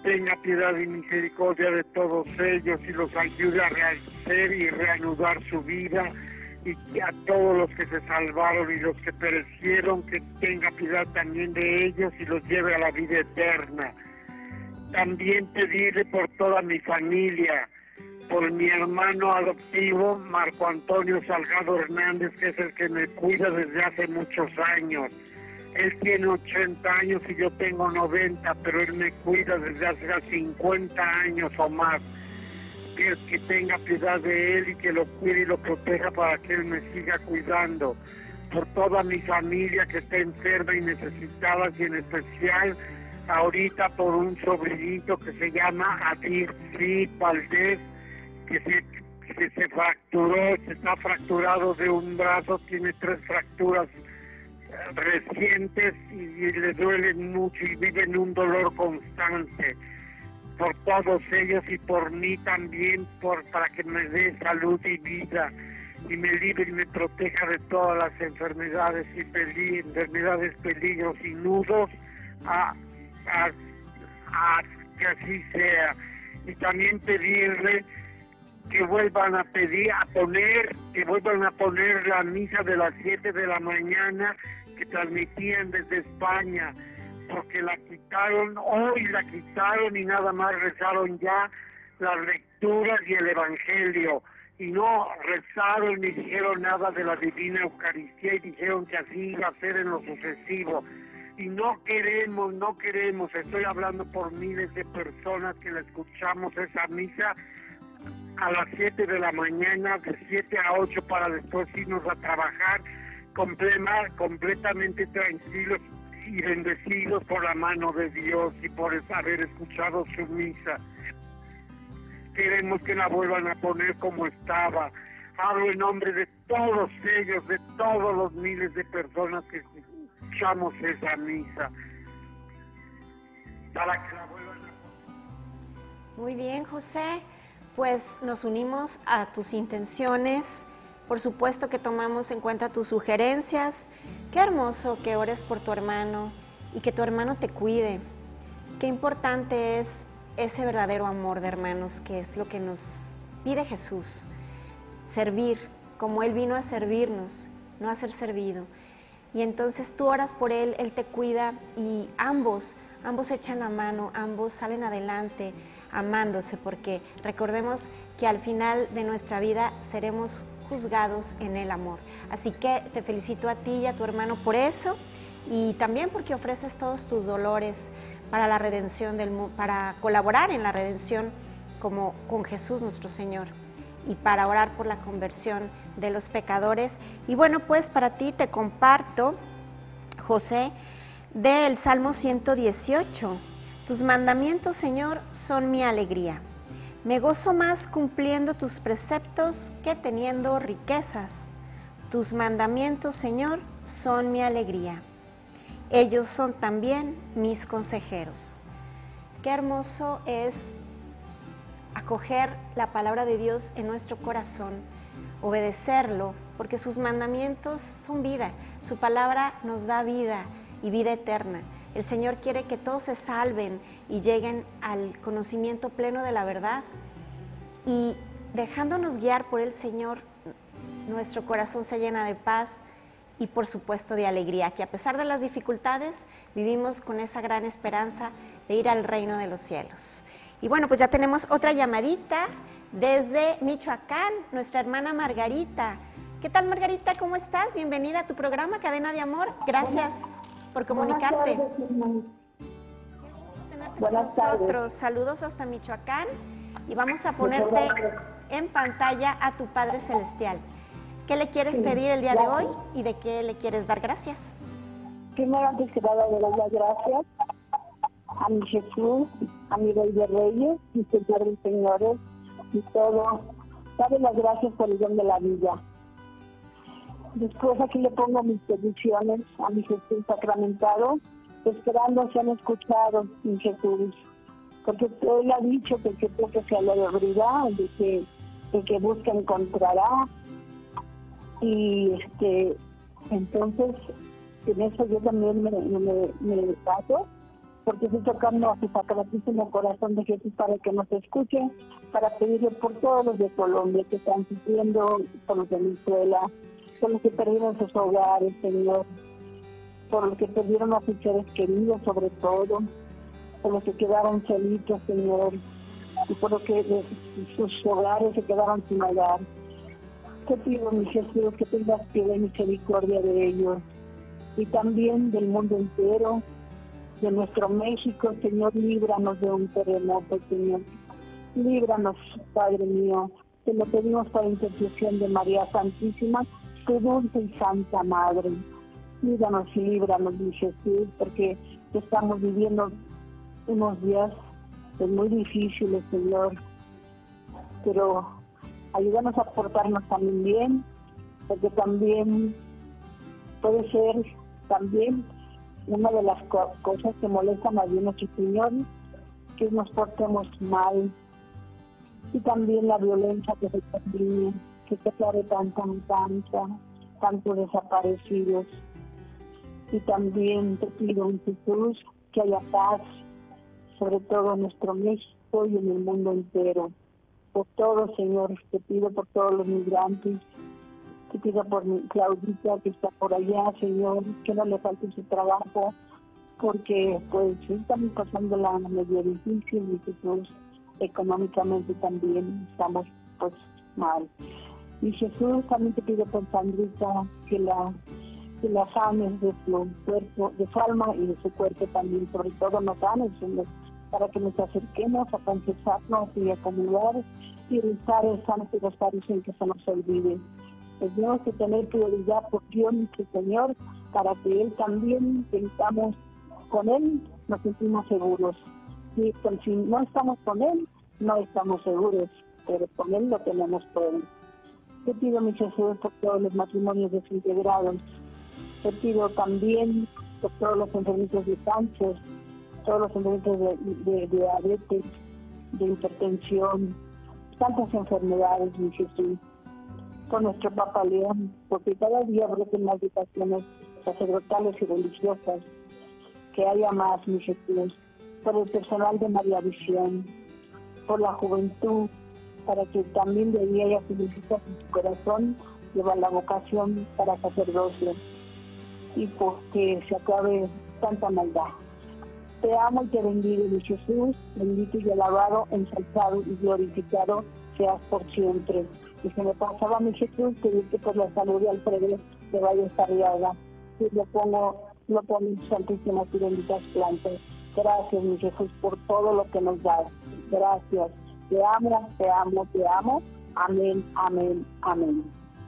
tenga piedad y misericordia de todos ellos y los ayude a rehacer y reanudar su vida, y a todos los que se salvaron y los que perecieron, que tenga piedad también de ellos y los lleve a la vida eterna. También pedirle por toda mi familia, por mi hermano adoptivo Marco Antonio Salgado Hernández, que es el que me cuida desde hace muchos años. Él tiene 80 años y yo tengo 90, pero él me cuida desde hace 50 años o más. Que tenga piedad de él y que lo cuide y lo proteja para que él me siga cuidando. Por toda mi familia que está enferma y necesitada, y en especial ahorita por un sobrinito que se llama Adir Valdés, que se fracturó, se está fracturado de un brazo, tiene 3 fracturas recientes y le duelen mucho y vive en un dolor constante. Por todos ellos y por mí también, para que me dé salud y vida y me libre y me proteja de todas las enfermedades y enfermedades, peligros y nudos, a que así sea. Y también pedirle que vuelvan a poner la misa de las 7 de la mañana que transmitían desde España, porque hoy la quitaron y nada más rezaron ya las lecturas y el Evangelio, y no rezaron ni dijeron nada de la Divina Eucaristía, y dijeron que así iba a ser en lo sucesivo. Y no queremos, estoy hablando por miles de personas que la escuchamos esa misa a las 7 de la mañana, de 7 a 8, para después irnos a trabajar completamente tranquilos y bendecidos por la mano de Dios y por haber escuchado su misa. Queremos que la vuelvan a poner como estaba. Hablo en nombre de todos ellos, de todos los miles de personas que escuchamos esa misa, para que la vuelvan a poner. Muy bien, José, pues nos unimos a tus intenciones. Por supuesto que tomamos en cuenta tus sugerencias. Qué hermoso que ores por tu hermano y que tu hermano te cuide. Qué importante es ese verdadero amor de hermanos, que es lo que nos pide Jesús. Servir, como Él vino a servirnos, no a ser servido. Y entonces tú oras por Él, Él te cuida y ambos echan la mano, ambos salen adelante amándose, porque recordemos que al final de nuestra vida seremos juzgados en el amor. Así que te felicito a ti y a tu hermano por eso, y también porque ofreces todos tus dolores para la redención para colaborar en la redención como con Jesús nuestro Señor, y para orar por la conversión de los pecadores. Y bueno, pues para ti te comparto, José, del Salmo 118. Tus mandamientos, Señor, son mi alegría. Me gozo más cumpliendo tus preceptos que teniendo riquezas. Tus mandamientos, Señor, son mi alegría. Ellos son también mis consejeros. Qué hermoso es acoger la palabra de Dios en nuestro corazón, obedecerlo, porque sus mandamientos son vida. Su palabra nos da vida y vida eterna. El Señor quiere que todos se salven y lleguen al conocimiento pleno de la verdad. Y dejándonos guiar por el Señor, nuestro corazón se llena de paz y por supuesto de alegría, que a pesar de las dificultades vivimos con esa gran esperanza de ir al reino de los cielos. Y bueno, pues ya tenemos otra llamadita desde Michoacán, nuestra hermana Margarita. ¿Qué tal, Margarita? ¿Cómo estás? Bienvenida a tu programa Cadena de Amor. Gracias por comunicarte. Buenas tardes. Saludos hasta Michoacán, y vamos a ponerte en pantalla a tu Padre Celestial. ¿Qué le quieres pedir el día de hoy y de qué le quieres dar gracias? Primero, antes que nada, le doy las gracias a mi Jesús, a mi Rey de Reyes, mi Señor de Señores y todo. Dale las gracias por el don de la vida. Después aquí le pongo mis peticiones a mi Jesús sacramentado, esperando sean escuchados, mi Jesús. Porque Él ha dicho que el que toque se le abrirá, el que busca encontrará. Y entonces, en eso yo también me baso porque estoy tocando a su sacratísimo corazón de Jesús para que nos escuche, para pedirle por todos los de Colombia que están sufriendo, por los de Venezuela, por los que perdieron sus hogares, Señor, por los que perdieron a sus seres queridos sobre todo, por los que quedaron solitos, Señor, y por los que de sus hogares se quedaron sin hogar. Te pido, mi Jesús, que tengas piedad y misericordia de ellos, y también del mundo entero, de nuestro México, Señor, líbranos de un terremoto, Señor. Líbranos, Padre mío, te lo pedimos por intercesión de María Santísima, tu dulce y santa Madre. Líbranos y líbranos, mi Jesús, porque estamos viviendo unos días muy difíciles, Señor, pero ayúdanos a portarnos también bien, porque también puede ser también una de las cosas que molestan a Dios nuestro Señor, que nos portemos mal, y también la violencia que se termine, que se aclare tantos desaparecidos. Y también te pido, Jesús, que haya paz, sobre todo en nuestro México y en el mundo entero. Por todo, Señor, te pido por todos los migrantes, te pido por mi Claudita que está por allá, Señor, que no le falte su trabajo, porque pues estamos pasando la medio difícil y Jesús, económicamente también estamos pues mal. Y Jesús, también te pido por Sandrita que la sanes de su cuerpo, de su alma y de su cuerpo también, sobre todo nos sanes, Señor, para que nos acerquemos a confesarnos y a comulgar y rezar el Santo Rosario sin que se nos olvide. Pues tenemos que tener prioridad por Dios nuestro Señor, para que Él también sintamos con Él, nos sentimos seguros. Y pues, si no estamos con Él, no estamos seguros, pero con Él lo tenemos todo. Te pido, mi Jesús, por todos los matrimonios desintegrados. Te pido también por todos los enfermitos de cáncer, todos los enfermitos de diabetes, de hipertensión, tantas enfermedades, mi Jesús. Por nuestro Papa León, porque cada día broten más vocaciones sacerdotales y religiosas, que haya más, mi Jesús. Por el personal de María Visión, por la juventud, para que también de ahí haya felicidad en su corazón, lleva la vocación para sacerdocio, y porque se acabe tanta maldad. Te amo y te bendigo, mi Jesús, bendito y alabado, ensalzado y glorificado seas por siempre. Y se me pasaba, mi Jesús, pedirte por la salud de Alfredo de Valle Sarriaga, y lo pongo en santísimas y benditas plantas. Gracias, mi Jesús, por todo lo que nos das. Gracias. Te amo, te amo, te amo. Amén, amén, amén.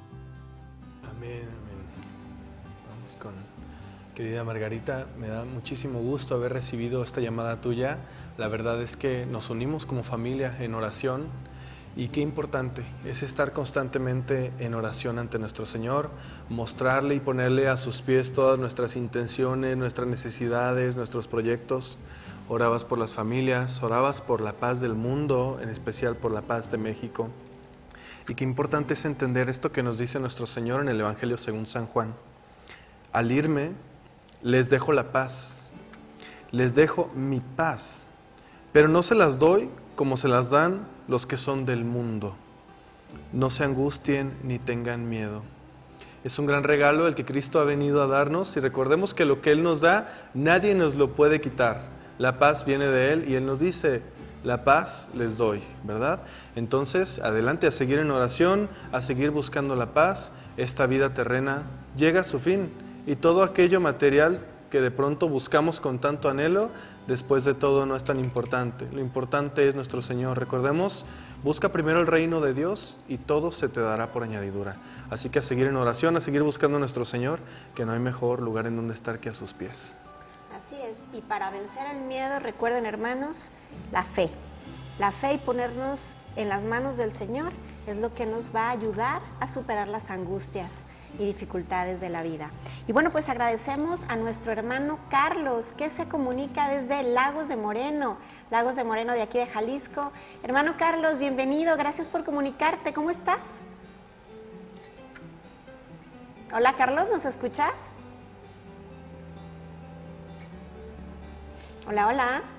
Amén, amén. Vamos con querida Margarita, me da muchísimo gusto haber recibido esta llamada tuya. La verdad es que nos unimos como familia en oración, y qué importante es estar constantemente en oración ante nuestro Señor, mostrarle y ponerle a sus pies todas nuestras intenciones, nuestras necesidades, nuestros proyectos. Orabas por las familias, orabas por la paz del mundo, en especial por la paz de México. Y qué importante es entender esto que nos dice nuestro Señor en el Evangelio según San Juan. Al irme, les dejo la paz, les dejo mi paz, pero no se las doy como se las dan los que son del mundo. No se angustien ni tengan miedo. Es un gran regalo el que Cristo ha venido a darnos, y recordemos que lo que Él nos da, nadie nos lo puede quitar. La paz viene de Él y Él nos dice, la paz les doy, ¿verdad? Entonces, adelante a seguir en oración, a seguir buscando la paz. Esta vida terrena llega a su fin, y todo aquello material que de pronto buscamos con tanto anhelo, después de todo no es tan importante. Lo importante es nuestro Señor. Recordemos, busca primero el reino de Dios y todo se te dará por añadidura. Así que a seguir en oración, a seguir buscando a nuestro Señor, que no hay mejor lugar en donde estar que a sus pies. Así es, y para vencer el miedo, recuerden, hermanos, la fe. La fe y ponernos en las manos del Señor es lo que nos va a ayudar a superar las angustias y dificultades de la vida. Y bueno, pues agradecemos a nuestro hermano Carlos, que se comunica desde Lagos de Moreno de aquí de Jalisco. Hermano Carlos, bienvenido, gracias por comunicarte, ¿cómo estás? Hola Carlos, ¿nos escuchas? Hola, hola.